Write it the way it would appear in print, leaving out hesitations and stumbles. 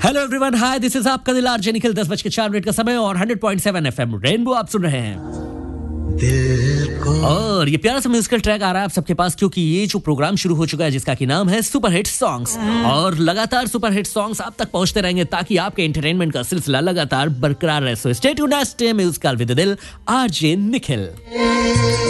Hello everyone, hi, this is आपका दिल RJ Nikhil. 10:04 का समय और 100.7 एफएम रेनबो आप सुन रहे हैं। और ये प्यारा सा म्यूजिकल ट्रैक आ रहा है आप सबके पास, क्योंकि ये जो प्रोग्राम शुरू हो चुका है जिसका की नाम है सुपर हिट सॉन्ग्स, और लगातार सुपर हिट सॉन्ग्स आप तक पहुंचते रहेंगे ताकि आपके एंटरटेनमेंट का सिलसिला लगातार बरकरार रहे। So stay tuned, stay musical with दिल आरजे निखिल।